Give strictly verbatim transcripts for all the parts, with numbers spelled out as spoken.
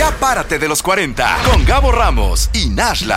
Ya párate de los cuarenta con Gabo Ramos y Nashla.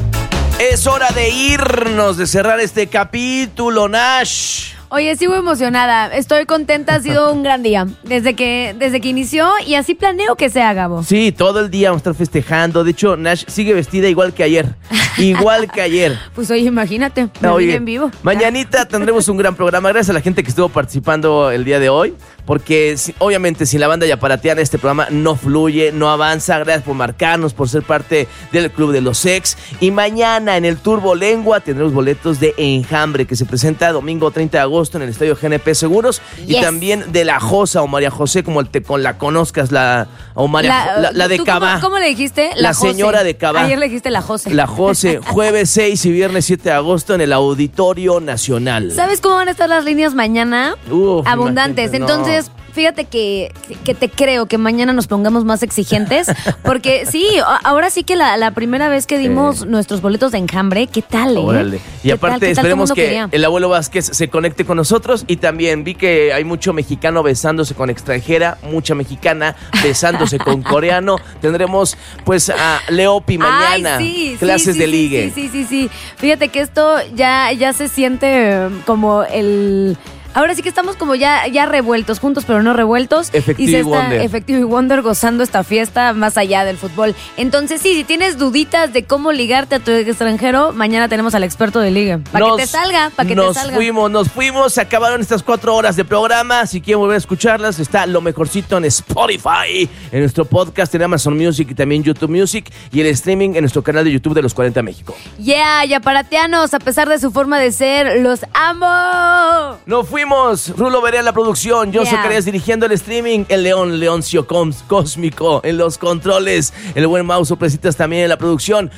Es hora de irnos, de cerrar este capítulo, Nash. Oye, sigo emocionada, estoy contenta, ha sido un gran día desde que, desde que inició y así planeo que sea, Gabo. Sí, todo el día vamos a estar festejando. De hecho, Nash sigue vestida igual que ayer. Igual que ayer. Pues oye, imagínate, me Oye, vine en vivo. Mañanita tendremos un gran programa. Gracias a la gente que estuvo participando el día de hoy. Porque si, obviamente sin la banda Yaparateana este programa no fluye, no avanza. Gracias por marcarnos, por ser parte del Club de los Ex. Y mañana en el Turbo Lengua tendremos boletos de Enjambre, que se presenta domingo treinta de agosto en el Estadio G N P Seguros. Yes. Y también de La Josa o María José, como te, con la conozcas, la, o María, la, la, la de Cabá. Cómo, ¿Cómo le dijiste? La, la señora de Cabá. Ayer le dijiste La José. La José, jueves seis y viernes siete de agosto en el Auditorio Nacional. ¿Sabes cómo van a estar las líneas mañana? Uf, abundantes. Entonces, no. Fíjate que, que te creo que mañana nos pongamos más exigentes, porque sí, ahora sí que la, la primera vez que dimos sí. nuestros boletos de Enjambre, ¿qué tal, eh? Órale. Y aparte tal, esperemos que quería? el abuelo Vázquez se conecte con nosotros, y también vi que hay mucho mexicano besándose con extranjera, mucha mexicana besándose con coreano. Tendremos pues a Leopi mañana, Ay, sí, clases sí, sí, de ligue. Sí, sí, sí, sí. Fíjate que esto ya, ya se siente como el... Ahora sí que estamos como ya, ya revueltos, juntos pero no revueltos. Efectivo y se y está Wonder. Efectivo y Wonder gozando esta fiesta más allá del fútbol. Entonces sí, si tienes duditas de cómo ligarte a tu extranjero, mañana tenemos al experto de ligue. Para que te salga, para que te salga. Nos fuimos, nos fuimos, se acabaron estas cuatro horas de programa. Si quieren volver a escucharlas, está lo mejorcito en Spotify, en nuestro podcast, en Amazon Music y también YouTube Music, y el streaming en nuestro canal de YouTube de Los cuarenta México. Yeah, Yaparateanos, a pesar de su forma de ser, los amo. No fuimos. Fuimos, Rulo Berea en la producción, Johnson yeah. Carías dirigiendo el streaming, el León, Leoncio Coms, Cósmico en los controles, el buen Mau Sorpresitas también en la producción.